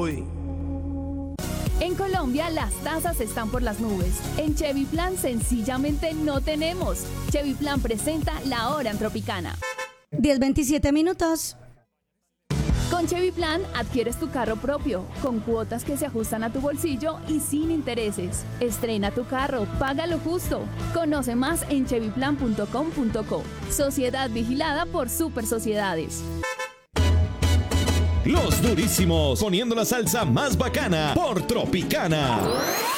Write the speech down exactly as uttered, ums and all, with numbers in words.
voy. En Colombia las tasas están por las nubes. En Chevy Plan sencillamente no tenemos. Chevy Plan presenta La Hora en Tropicana. diez veintisiete minutos. Con Chevy Plan adquieres tu carro propio, con cuotas que se ajustan a tu bolsillo y sin intereses. Estrena tu carro, paga lo justo. Conoce más en chevy plan punto com punto co. Sociedad vigilada por Super Sociedades. Los durísimos, poniendo la salsa más bacana por Tropicana.